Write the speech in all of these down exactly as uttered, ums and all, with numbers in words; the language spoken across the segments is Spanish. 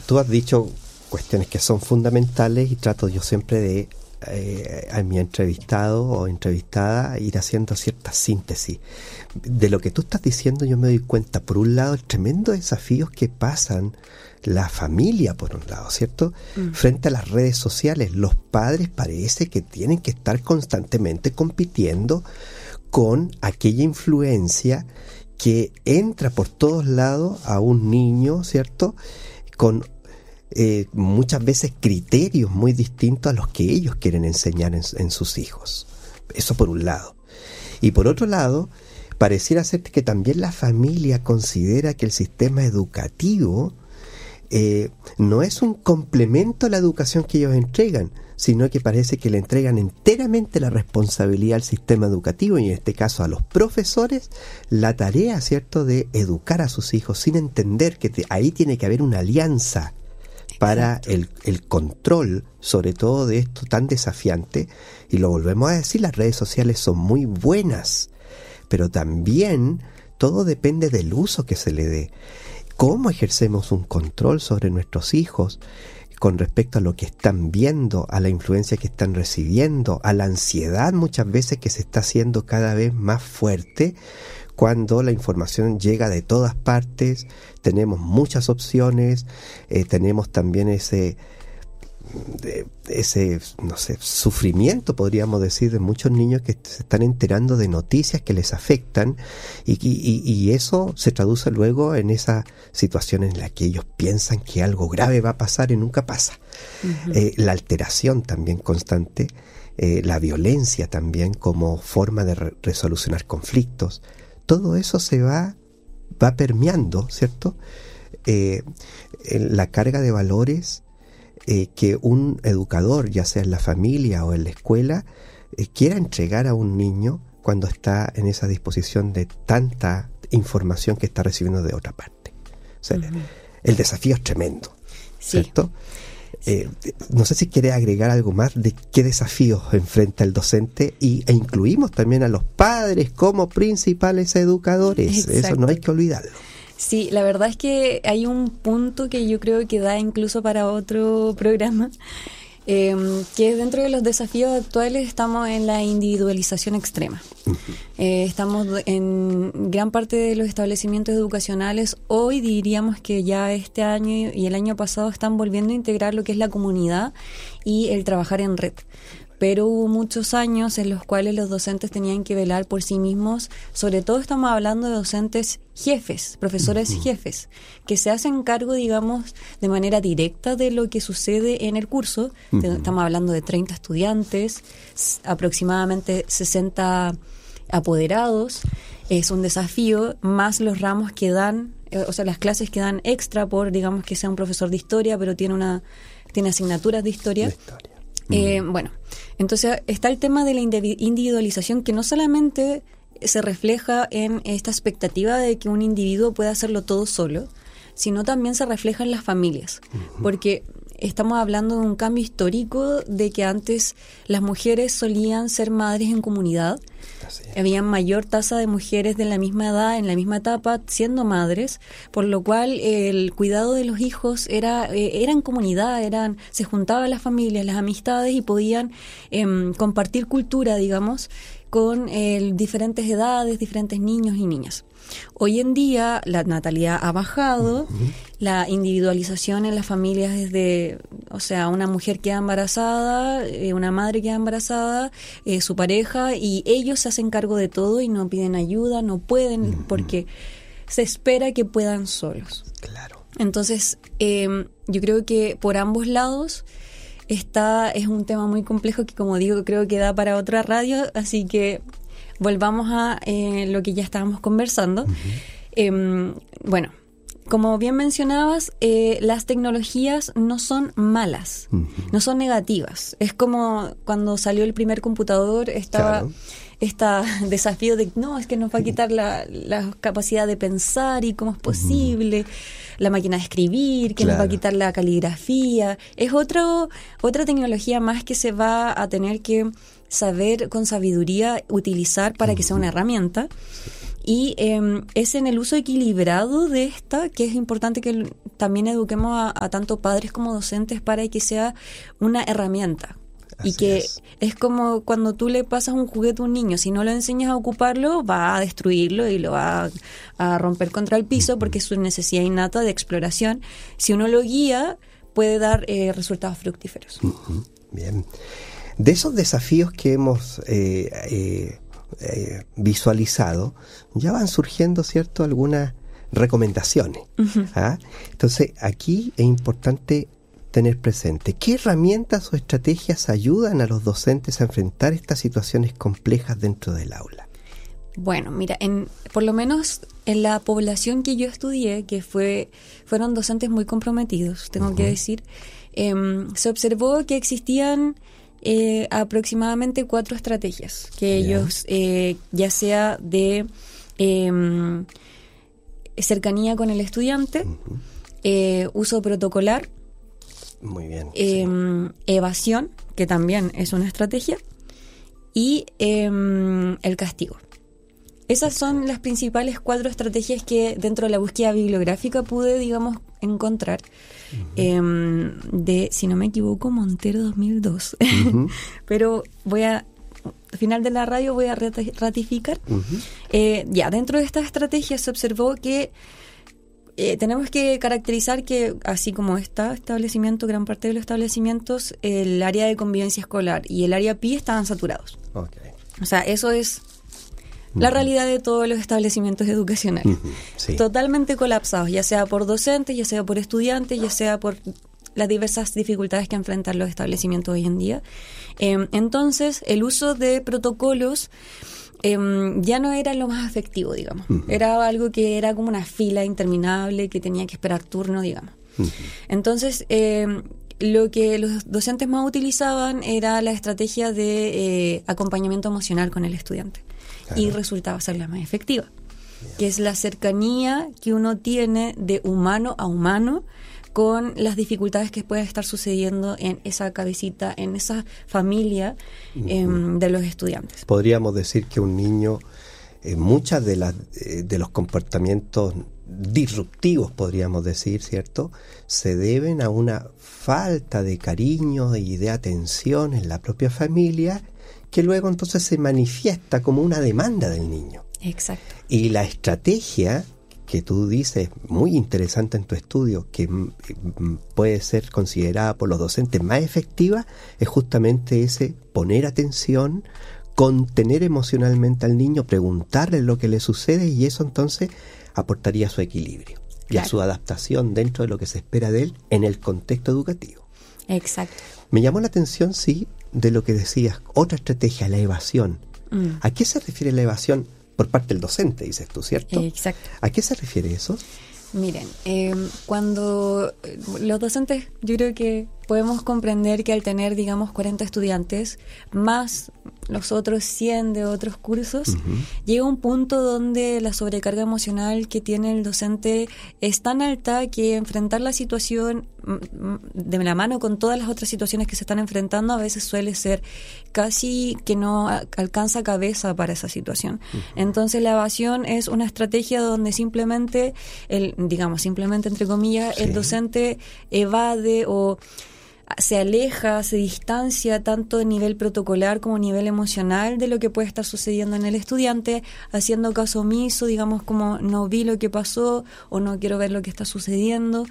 tú has dicho cuestiones que son fundamentales y trato yo siempre de, eh, a mi entrevistado o entrevistada, ir haciendo cierta síntesis. De lo que tú estás diciendo yo me doy cuenta, por un lado, el tremendo desafíos que pasan la familia, por un lado, ¿cierto? Mm. Frente a las redes sociales, los padres parece que tienen que estar constantemente compitiendo con aquella influencia que entra por todos lados a un niño, ¿cierto? Con eh, muchas veces criterios muy distintos a los que ellos quieren enseñar en, en sus hijos. Eso por un lado. Y por otro lado, pareciera ser que también la familia considera que el sistema educativo eh, no es un complemento a la educación que ellos entregan, sino que parece que le entregan enteramente la responsabilidad al sistema educativo, y en este caso a los profesores, la tarea, ¿cierto?, de educar a sus hijos, sin entender que te, ahí tiene que haber una alianza para el, el control, sobre todo de esto tan desafiante. Y lo volvemos a decir, las redes sociales son muy buenas, pero también todo depende del uso que se le dé. ¿Cómo ejercemos un control sobre nuestros hijos con respecto a lo que están viendo, a la influencia que están recibiendo, a la ansiedad muchas veces que se está haciendo cada vez más fuerte cuando la información llega de todas partes? Tenemos muchas opciones, eh, tenemos también ese, de, ese, no sé, sufrimiento, podríamos decir, de muchos niños que se están enterando de noticias que les afectan, y, y, y eso se traduce luego en esa situación en la que ellos piensan que algo grave va a pasar y nunca pasa. Uh-huh. Eh, la alteración también constante, eh, la violencia también como forma de re- resolucionar conflictos, todo eso se va, va permeando, ¿cierto? Eh, la carga de valores eh, que un educador, ya sea en la familia o en la escuela, eh, quiera entregar a un niño cuando está en esa disposición de tanta información que está recibiendo de otra parte. O sea, uh-huh. el desafío es tremendo, ¿cierto? Sí. Eh, no sé si quiere agregar algo más de qué desafíos enfrenta el docente, y, e incluimos también a los padres como principales educadores. Exacto. Eso no hay que olvidarlo. Sí, la verdad es que hay un punto que yo creo que da incluso para otro programa, eh, que dentro de los desafíos actuales estamos en la individualización extrema. Uh-huh. Eh, estamos en gran parte de los establecimientos educacionales, hoy diríamos que ya este año y el año pasado están volviendo a integrar lo que es la comunidad y el trabajar en red. Pero hubo muchos años en los cuales los docentes tenían que velar por sí mismos. Sobre todo estamos hablando de docentes jefes, profesores uh-huh. jefes, que se hacen cargo, digamos, de manera directa de lo que sucede en el curso. Uh-huh. Estamos hablando de treinta estudiantes, aproximadamente sesenta apoderados. Es un desafío, más los ramos que dan, eh, o sea, las clases que dan extra por, digamos, que sea un profesor de historia, pero tiene una tiene asignaturas de historia. De historia. Eh, bueno, entonces está el tema de la individualización, que no solamente se refleja en esta expectativa de que un individuo pueda hacerlo todo solo, sino también se refleja en las familias, uh-huh. porque estamos hablando de un cambio histórico, de que antes las mujeres solían ser madres en comunidad. Había mayor tasa de mujeres de la misma edad, en la misma etapa, siendo madres, por lo cual el cuidado de los hijos era, eh, era en comunidad, eran, se juntaban las familias, las amistades, y podían eh, compartir cultura, digamos, con eh, diferentes edades, diferentes niños y niñas. Hoy en día la natalidad ha bajado, uh-huh. la individualización en las familias es de, o sea, una mujer queda embarazada, eh, una madre queda embarazada, eh, su pareja, y ellos se hacen cargo de todo y no piden ayuda, no pueden, uh-huh. porque se espera que puedan solos. Claro. Entonces, eh, yo creo que por ambos lados está, es un tema muy complejo que, como digo, creo que da para otra radio, así que volvamos a eh, lo que ya estábamos conversando. Uh-huh. Eh, bueno, como bien mencionabas, eh, las tecnologías no son malas, uh-huh. no son negativas. Es como cuando salió el primer computador, estaba claro. este desafío de, no, es que nos va a quitar la, la capacidad de pensar, y cómo es posible, uh-huh. la máquina de escribir, que claro. nos va a quitar la caligrafía. Es otro, otra tecnología más que se va a tener que saber con sabiduría utilizar para que sea una herramienta. Y eh, es en el uso equilibrado de esta que es importante que también eduquemos a, a tanto padres como docentes para que sea una herramienta. Así y que es. es como cuando tú le pasas un juguete a un niño, si no lo enseñas a ocuparlo, va a destruirlo y lo va a, a romper contra el piso, porque es su necesidad innata de exploración. Si uno lo guía, puede dar eh, resultados fructíferos. Uh-huh. Bien. De esos desafíos que hemos eh, eh, eh, visualizado, ya van surgiendo, ¿cierto?, algunas recomendaciones. Uh-huh. ¿Ah? Entonces, aquí es importante tener presente qué herramientas o estrategias ayudan a los docentes a enfrentar estas situaciones complejas dentro del aula. Bueno, mira, en, por lo menos en la población que yo estudié, que fue fueron docentes muy comprometidos, tengo uh-huh. que decir, eh, se observó que existían eh, aproximadamente cuatro estrategias que yeah. ellos, eh, ya sea de eh, cercanía con el estudiante, uh-huh. eh, uso protocolar, muy bien. Eh, sí. Evasión, que también es una estrategia, y eh, el castigo. Esas son las principales cuatro estrategias que dentro de la búsqueda bibliográfica pude, digamos, encontrar. Uh-huh. Eh, de, si no me equivoco, Montero dos mil dos. Uh-huh. Pero voy a, al final de la radio voy a ratificar. Uh-huh. Eh, ya, dentro de estas estrategias se observó que Eh, tenemos que caracterizar que, así como está establecimiento, gran parte de los establecimientos, el área de convivencia escolar y el área P I estaban saturados. Okay. O sea, eso es uh-huh. la realidad de todos los establecimientos educacionales. Uh-huh. Sí. Totalmente colapsados, ya sea por docentes, ya sea por estudiantes, ya sea por las diversas dificultades que enfrentan los establecimientos hoy en día. Eh, entonces, el uso de protocolos Eh, ya no era lo más efectivo, digamos. Uh-huh. Era algo que era como una fila interminable, que tenía que esperar turno, digamos. Uh-huh. Entonces, eh, lo que los docentes más utilizaban era la estrategia de eh, acompañamiento emocional con el estudiante. Claro. Y resultaba ser la más efectiva, yeah. que es la cercanía que uno tiene de humano a humano con las dificultades que pueden estar sucediendo en esa cabecita, en esa familia eh, uh-huh. de los estudiantes. Podríamos decir que un niño, eh, muchas de las eh, de los comportamientos disruptivos, podríamos decir, ¿cierto?, se deben a una falta de cariño y de atención en la propia familia, que luego entonces se manifiesta como una demanda del niño. Exacto. Y la estrategia que tú dices, muy interesante en tu estudio, que m- m- puede ser considerada por los docentes más efectiva, es justamente ese poner atención, contener emocionalmente al niño, preguntarle lo que le sucede, y eso entonces aportaría a su equilibrio y claro. a su adaptación dentro de lo que se espera de él en el contexto educativo. Exacto. Me llamó la atención, sí, de lo que decías, otra estrategia, la evasión. Mm. ¿A qué se refiere la evasión? Por parte del docente, dices tú, ¿cierto? Exacto. ¿A qué se refiere eso? Miren, eh, cuando los docentes, yo creo que podemos comprender que al tener, digamos, cuarenta estudiantes, más los otros cien de otros cursos, uh-huh. llega un punto donde la sobrecarga emocional que tiene el docente es tan alta que enfrentar la situación de la mano con todas las otras situaciones que se están enfrentando a veces suele ser casi que no alcanza cabeza para esa situación. Uh-huh. Entonces la evasión es una estrategia donde simplemente, el, digamos, simplemente entre comillas, sí. el docente evade o se aleja, se distancia tanto a nivel protocolar como a nivel emocional de lo que puede estar sucediendo en el estudiante, haciendo caso omiso, digamos, como no vi lo que pasó o no quiero ver lo que está sucediendo,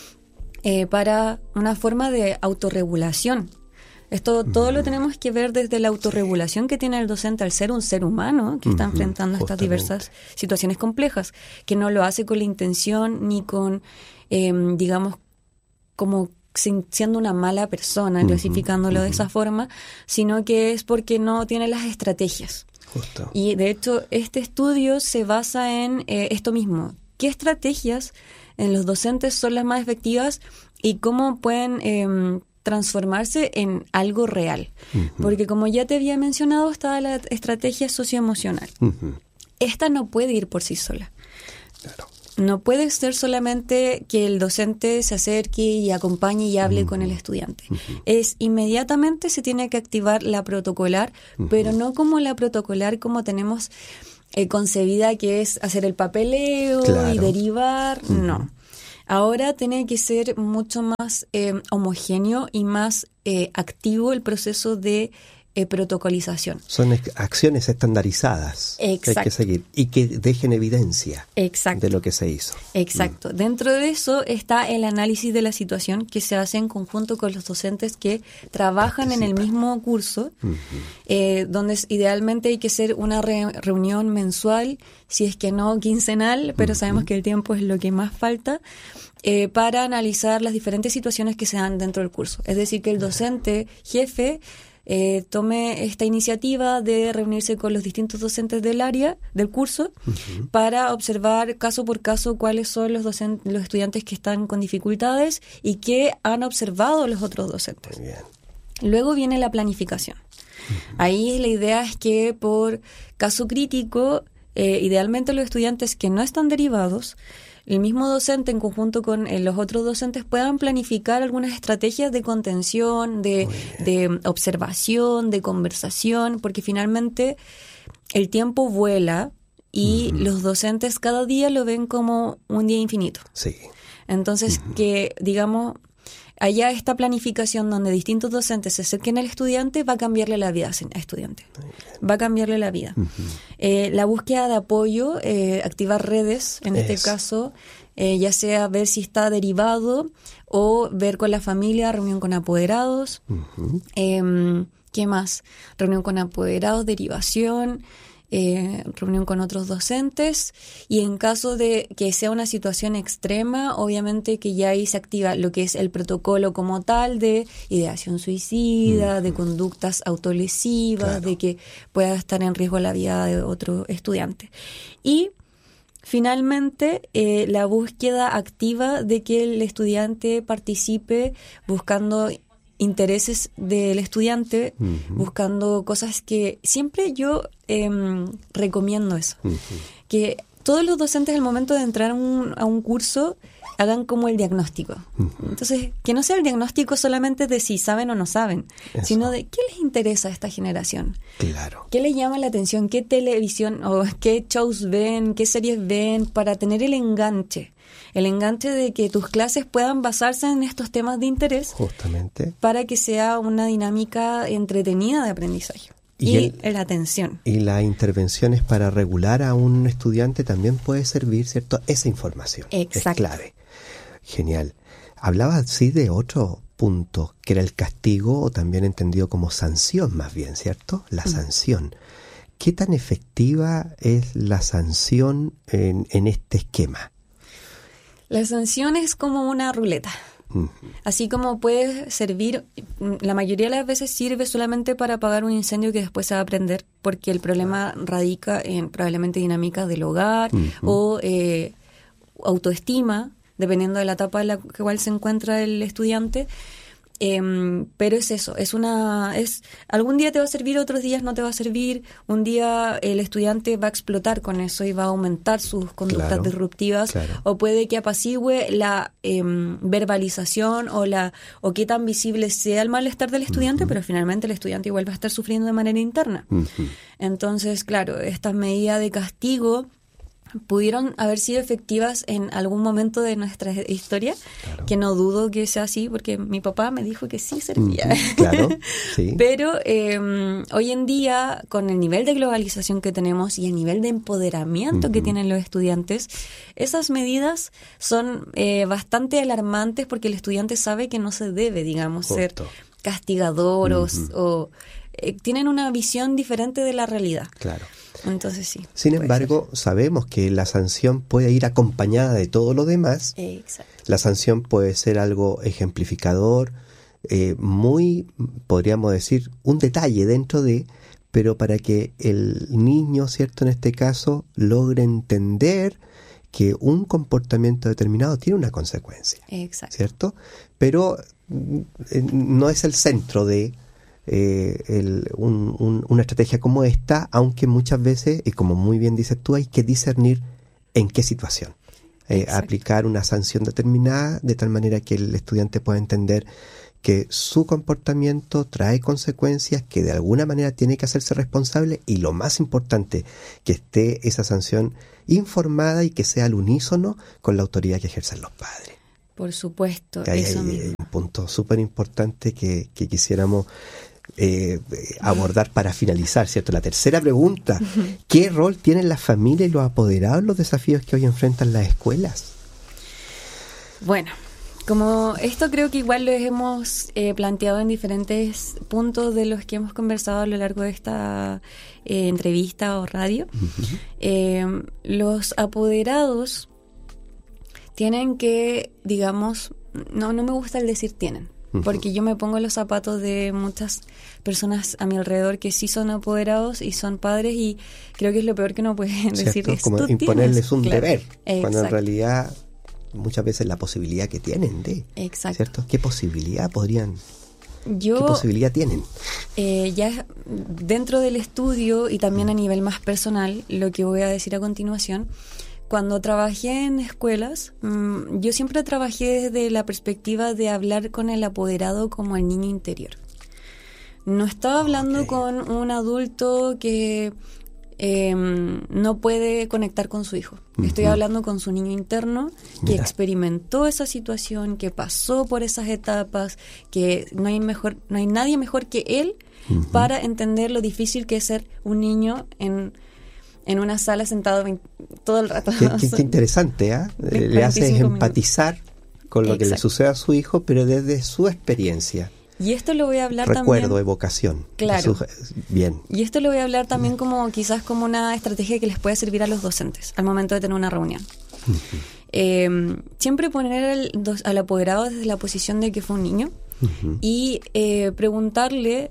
eh, para una forma de autorregulación. Esto todo lo tenemos que ver desde la autorregulación que tiene el docente al ser un ser humano que está uh-huh, enfrentando estas diversas situaciones complejas, que no lo hace con la intención ni con, eh, digamos, como siendo una mala persona, uh-huh, clasificándolo uh-huh. de esa forma, sino que es porque no tiene las estrategias. Justo. Y de hecho, este estudio se basa en eh, esto mismo. ¿Qué estrategias en los docentes son las más efectivas y cómo pueden eh, transformarse en algo real? Uh-huh. Porque como ya te había mencionado, está la estrategia socioemocional. Uh-huh. Esta no puede ir por sí sola. Claro. No puede ser solamente que el docente se acerque y acompañe y hable uh-huh. con el estudiante. Uh-huh. Es inmediatamente se tiene que activar la protocolar, uh-huh. pero no como la protocolar como tenemos eh, concebida que es hacer el papeleo Claro. y derivar, Uh-huh. no. Ahora tiene que ser mucho más eh, homogéneo y más eh, activo el proceso de eh, protocolización. Son ex- acciones estandarizadas que hay Exacto. que seguir y que dejen evidencia Exacto. de lo que se hizo. Exacto. Dentro de eso está el análisis de la situación que se hace en conjunto con los docentes que trabajan en el Participan. mismo curso, Ujú. eh, donde es- idealmente hay que hacer una re- reunión mensual, si es que no quincenal, pero sabemos que el tiempo es lo que más falta, eh, para analizar las diferentes situaciones que se dan dentro del curso. Es decir, que el docente jefe eh, tome esta iniciativa de reunirse con los distintos docentes del área, del curso, Ujú. para observar caso por caso cuáles son los docen- los estudiantes que están con dificultades y qué han observado los otros docentes. Muy bien. Luego viene la planificación. Ahí la idea es que por caso crítico, eh, idealmente los estudiantes que no están derivados, el mismo docente en conjunto con eh, los otros docentes puedan planificar algunas estrategias de contención, de, de observación, de conversación, porque finalmente el tiempo vuela y Ujú. los docentes cada día lo ven como un día infinito. Sí. Entonces, que, digamos, haya esta planificación donde distintos docentes se acerquen al estudiante, va a cambiarle la vida al estudiante. Va a cambiarle la vida. Ujú. Eh, la búsqueda de apoyo, eh, activar redes, en este Eso. caso, eh, ya sea ver si está derivado o ver con la familia, reunión con apoderados. Ujú. Eh, ¿Qué más? Reunión con apoderados, derivación, eh, reunión con otros docentes, y en caso de que sea una situación extrema, obviamente que ya ahí se activa lo que es el protocolo como tal de ideación suicida, de conductas autolesivas, Claro. de que pueda estar en riesgo la vida de otro estudiante. Y finalmente, eh, la búsqueda activa de que el estudiante participe buscando intereses del estudiante, Ujú. buscando cosas que siempre yo em, recomiendo eso, Ujú. que todos los docentes al momento de entrar a un, a un curso hagan como el diagnóstico. Ujú. Entonces, que no sea el diagnóstico solamente de si saben o no saben, Eso. sino de qué les interesa a esta generación. Claro. ¿Qué les llama la atención? ¿Qué televisión o qué shows ven? ¿Qué series ven? Para tener el enganche. El enganche de que tus clases puedan basarse en estos temas de interés Justamente. para que sea una dinámica entretenida de aprendizaje. Y Y, el- la atención. Y las intervenciones para regular a un estudiante también puede servir, ¿cierto? Esa información. Exacto. Es clave. Genial. Hablaba así de otro punto, que era el castigo, o también entendido como sanción más bien, ¿cierto? La Mm. sanción. ¿Qué tan efectiva es la sanción en, en este esquema? La sanción es como una ruleta. Ujú. Así como puede servir, la mayoría de las veces sirve solamente para apagar un incendio que después se va a prender, porque el problema radica en probablemente dinámicas del hogar Ujú. o eh, autoestima, dependiendo de la etapa en la cual se encuentra el estudiante. Em, pero es eso, es una, es algún día te va a servir, otros días no te va a servir. Un día el estudiante va a explotar con eso y va a aumentar sus conductas Claro, disruptivas, claro. o puede que apacigüe la em, verbalización o la o qué tan visible sea el malestar del estudiante, Ujú. pero finalmente el estudiante igual va a estar sufriendo de manera interna. Ujú. Entonces, claro, estas medidas de castigo pudieron haber sido efectivas en algún momento de nuestra historia, Claro. que no dudo que sea así, porque mi papá me dijo que sí servía. Ujú. Claro, sí. Pero eh, hoy en día, con el nivel de globalización que tenemos y el nivel de empoderamiento que Ujú. tienen los estudiantes, esas medidas son eh, bastante alarmantes, porque el estudiante sabe que no se debe, digamos, ser Justo. castigador o- Ujú. o eh, tienen una visión diferente de la realidad. Claro. Entonces sí. Sin puede embargo, sabemos que la sanción puede ir acompañada de todo lo demás. ser. Exacto. La sanción puede ser algo ejemplificador, eh, muy, podríamos decir, un detalle dentro de, pero para que el niño, ¿cierto? En este caso, logre entender que un comportamiento determinado tiene una consecuencia, Exacto. ¿cierto? Pero mm, eh, no es el centro de eh, el- un- un- una estrategia como esta, aunque muchas veces, y como muy bien dices tú, hay que discernir en qué situación. Eh, Exacto. aplicar una sanción determinada de tal manera que el estudiante pueda entender que su comportamiento trae consecuencias, que de alguna manera tiene que hacerse responsable, y lo más importante, que esté esa sanción informada y que sea al unísono con la autoridad que ejercen los padres. Por supuesto, hay, eso hay, mismo. Hay un punto súper importante que, que quisiéramos eh, abordar para finalizar, ¿cierto? La tercera pregunta, ¿qué rol tienen las familias y los apoderados en los desafíos que hoy enfrentan las escuelas? Bueno, como esto creo que igual lo hemos eh, planteado en diferentes puntos de los que hemos conversado a lo largo de esta eh, entrevista o radio, uh-huh. eh, los apoderados tienen que, digamos, no, no me gusta el decir tienen, uh-huh. porque yo me pongo en los zapatos de muchas personas a mi alrededor que sí son apoderados y son padres, y creo que es lo peor que uno puede decir. Es, como tú imponerles tienes, un claro, deber, exacto. Cuando en realidad muchas veces la posibilidad que tienen de, exacto. ¿cierto? ¿Qué posibilidad podrían, yo, qué posibilidad tienen? Eh, ya dentro del estudio y también a nivel más personal, lo que voy a decir a continuación, cuando trabajé en escuelas, mmm, yo siempre trabajé desde la perspectiva de hablar con el apoderado como el niño interior. No estaba hablando okay. con un adulto que eh, no puede conectar con su hijo. Uh-huh. Estoy hablando con su niño interno que Mira. experimentó esa situación, que pasó por esas etapas, que no hay mejor, no hay nadie mejor que él uh-huh. para entender lo difícil que es ser un niño en en una sala sentado todo el rato. Qué, qué, qué interesante, ¿eh? Le hace empatizar minutos. Con lo Exacto. que le sucede a su hijo, pero desde su experiencia. Y esto lo voy a hablar Recuerdo, también... Recuerdo, evocación. Claro. Su, bien. Y esto lo voy a hablar también como quizás como una estrategia que les puede servir a los docentes al momento de tener una reunión. Uh-huh. Eh, siempre poner al, al apoderado desde la posición de que fue un niño uh-huh. y eh, preguntarle...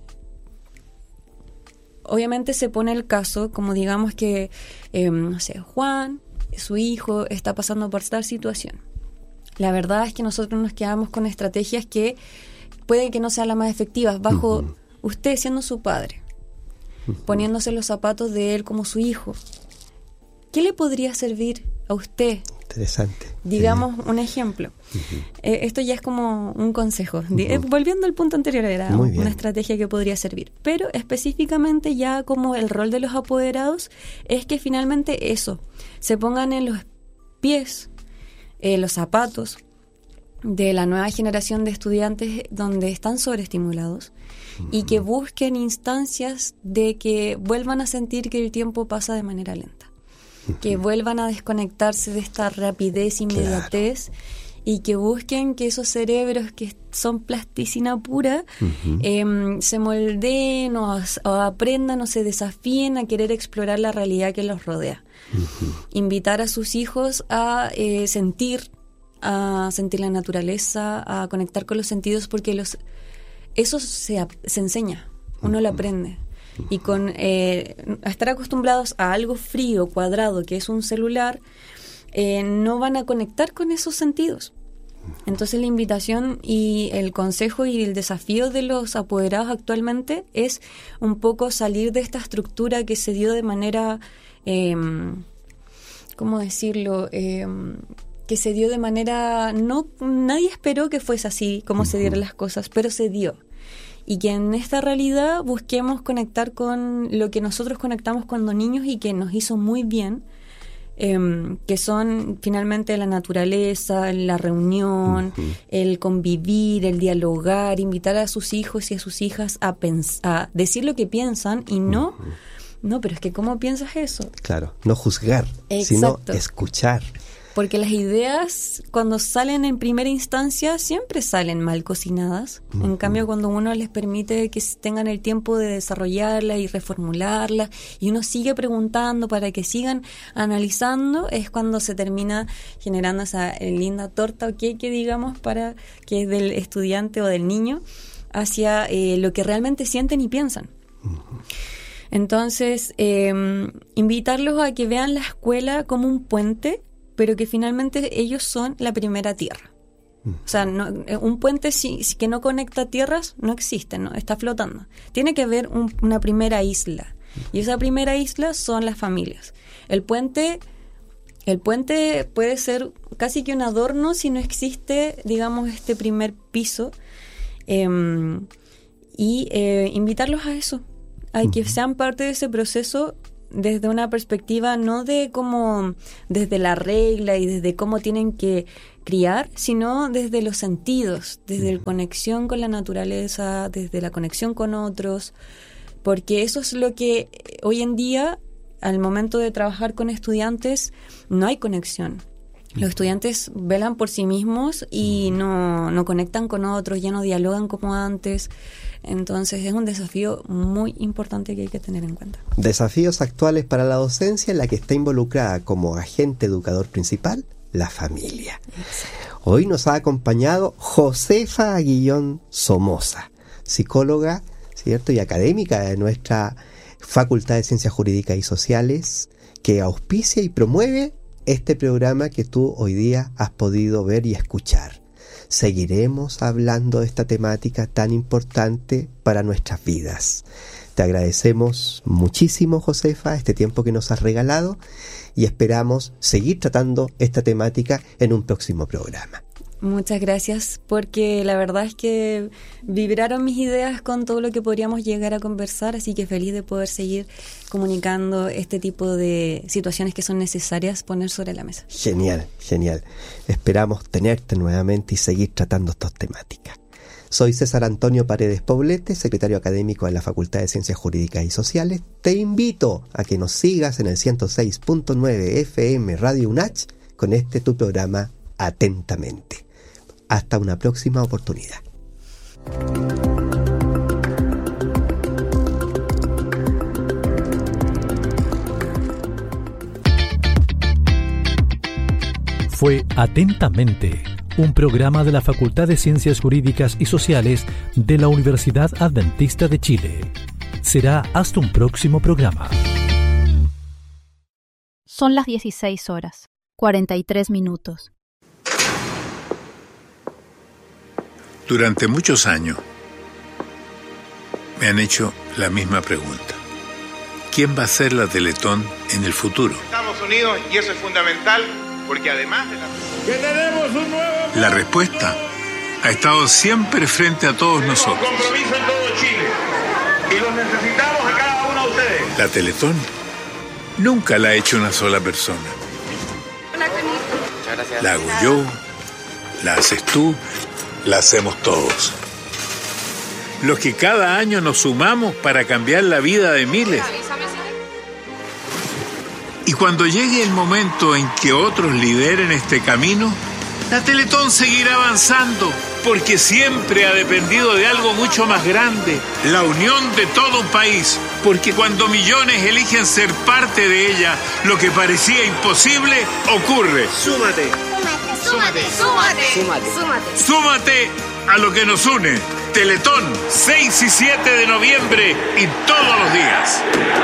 Obviamente se pone el caso, como digamos que, eh, no sé, Juan, su hijo, está pasando por esta situación. La verdad es que nosotros nos quedamos con estrategias que pueden que no sean las más efectivas, bajo uh-huh. usted siendo su padre, uh-huh. poniéndose los zapatos de él como su hijo. ¿Qué le podría servir a usted? Interesante. Digamos un ejemplo. Uh-huh. Eh, esto ya es como un consejo. Uh-huh. Eh, volviendo al punto anterior, era una estrategia que podría servir. Pero específicamente ya como el rol de los apoderados es que finalmente eso, se pongan en los pies, eh, los zapatos de la nueva generación de estudiantes donde están sobreestimulados uh-huh. y que busquen instancias de que vuelvan a sentir que el tiempo pasa de manera lenta. Que vuelvan a desconectarse de esta rapidez, inmediatez, claro. y que busquen que esos cerebros que son plasticina pura uh-huh. eh, se moldeen o, o aprendan o se desafíen a querer explorar la realidad que los rodea. Uh-huh. Invitar a sus hijos a eh, sentir, a sentir la naturaleza, a conectar con los sentidos, porque los eso se, se enseña, uno uh-huh. lo aprende. Y con eh, estar acostumbrados a algo frío, cuadrado, que es un celular, eh, no van a conectar con esos sentidos. Entonces la invitación y el consejo y el desafío de los apoderados actualmente es un poco salir de esta estructura que se dio de manera, eh, ¿cómo decirlo?, eh, que se dio de manera, no, nadie esperó que fuese así, como uh-huh. se dieran las cosas, pero se dio. Y que en esta realidad busquemos conectar con lo que nosotros conectamos cuando niños y que nos hizo muy bien, eh, que son finalmente la naturaleza, la reunión, uh-huh. el convivir, el dialogar, invitar a sus hijos y a sus hijas a, pens- a decir lo que piensan y no, uh-huh. no, pero es que ¿cómo piensas eso? Claro, no juzgar, Exacto. sino escuchar. Porque las ideas, cuando salen en primera instancia, siempre salen mal cocinadas. Uh-huh. En cambio, cuando uno les permite que tengan el tiempo de desarrollarlas y reformularlas, y uno sigue preguntando para que sigan analizando, es cuando se termina generando esa linda torta o queque, digamos, para que es del estudiante o del niño, hacia eh, lo que realmente sienten y piensan. Uh-huh. Entonces, eh, invitarlos a que vean la escuela como un puente, pero que finalmente ellos son la primera tierra. Uh-huh. O sea, no, un puente si, si que no conecta tierras no existe, no está flotando. Tiene que haber un, una primera isla. Uh-huh. Y esa primera isla son las familias. El puente, el puente puede ser casi que un adorno si no existe, digamos, este primer piso. Eh, y eh, invitarlos a eso, a que uh-huh. sean parte de ese proceso desde una perspectiva no de cómo, desde la regla y desde cómo tienen que criar, sino desde los sentidos, desde la conexión con la naturaleza, desde la conexión con otros, porque eso es lo que hoy en día, al momento de trabajar con estudiantes, no hay conexión. Los estudiantes velan por sí mismos y no, no conectan con otros, ya no dialogan como antes. Entonces es un desafío muy importante que hay que tener en cuenta. Desafíos actuales para la docencia en la que está involucrada como agente educador principal la familia. Exacto. Hoy nos ha acompañado Josefa Aguillón Somoza, psicóloga, ¿cierto?, y académica de nuestra Facultad de Ciencias Jurídicas y Sociales, que auspicia y promueve este programa que tú hoy día has podido ver y escuchar. Seguiremos hablando de esta temática tan importante para nuestras vidas. Te agradecemos muchísimo, Josefa, este tiempo que nos has regalado y esperamos seguir tratando esta temática en un próximo programa. Muchas gracias, porque la verdad es que vibraron mis ideas con todo lo que podríamos llegar a conversar, así que feliz de poder seguir comunicando este tipo de situaciones que son necesarias poner sobre la mesa. Genial, genial. Esperamos tenerte nuevamente y seguir tratando estas temáticas. Soy César Antonio Paredes Poblete, secretario académico de la Facultad de Ciencias Jurídicas y Sociales. Te invito a que nos sigas en el ciento seis punto nueve F M Radio UNACH con este tu programa Atentamente. Hasta una próxima oportunidad. Fue Atentamente, un programa de la Facultad de Ciencias Jurídicas y Sociales de la Universidad Adventista de Chile. Será hasta un próximo programa. Son las dieciséis horas, cuarenta y tres minutos. Durante muchos años me han hecho la misma pregunta. ¿Quién va a ser la Teletón en el futuro? Estados Unidos, y eso es fundamental, porque además de la... ¡Que tenemos un nuevo... La respuesta ha estado siempre frente a todos tenemos nosotros. Compromiso en todo Chile, y los necesitamos a cada uno de ustedes. La Teletón nunca la ha hecho una sola persona. Hola, Muchas gracias. La hago yo, la haces tú, la hacemos todos. Los que cada año nos sumamos para cambiar la vida de miles. Y cuando llegue el momento en que otros lideren este camino, la Teletón seguirá avanzando, porque siempre ha dependido de algo mucho más grande, la unión de todo un país. Porque cuando millones eligen ser parte de ella, lo que parecía imposible ocurre. Súmate. Súmate, súmate, súmate, súmate. Súmate a lo que nos une. Teletón, seis y siete de noviembre y todos los días.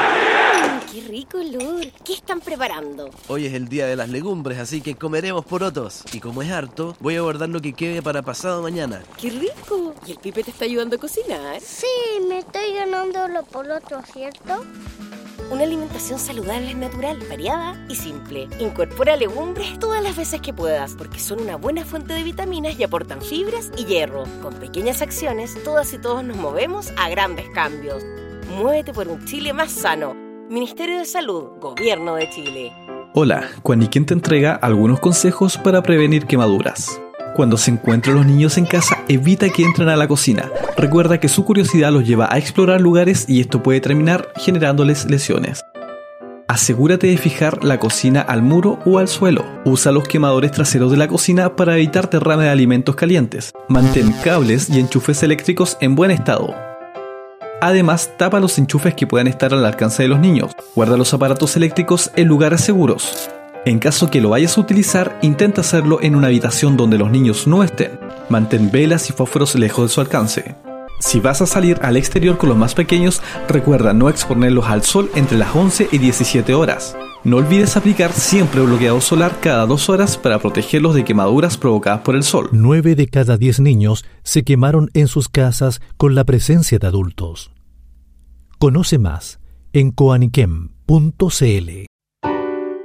¡Qué rico olor! ¿Qué están preparando? Hoy es el día de las legumbres, así que comeremos porotos. Y como es harto, voy a guardar lo que quede para pasado mañana. ¡Qué rico! ¿Y el Pipe te está ayudando a cocinar? Sí, me estoy ganando los porotos, ¿cierto? Una alimentación saludable es natural, variada y simple. Incorpora legumbres todas las veces que puedas, porque son una buena fuente de vitaminas y aportan fibras y hierro. Con pequeñas acciones, todas y todos nos movemos a grandes cambios. Muévete por un Chile más sano. Ministerio de Salud, Gobierno de Chile. Hola, Juaniquén te entrega algunos consejos para prevenir quemaduras. Cuando se encuentran los niños en casa, evita que entren a la cocina. Recuerda que su curiosidad los lleva a explorar lugares y esto puede terminar generándoles lesiones. Asegúrate de fijar la cocina al muro o al suelo. Usa los quemadores traseros de la cocina para evitar derrame de alimentos calientes. Mantén cables y enchufes eléctricos en buen estado. Además, tapa los enchufes que puedan estar al alcance de los niños. Guarda los aparatos eléctricos en lugares seguros. En caso que lo vayas a utilizar, intenta hacerlo en una habitación donde los niños no estén. Mantén velas y fósforos lejos de su alcance. Si vas a salir al exterior con los más pequeños, recuerda no exponerlos al sol entre las once y diecisiete horas. No olvides aplicar siempre bloqueador solar cada dos horas para protegerlos de quemaduras provocadas por el sol. Nueve de cada diez niños se quemaron en sus casas con la presencia de adultos. Conoce más en coaniquem punto c l.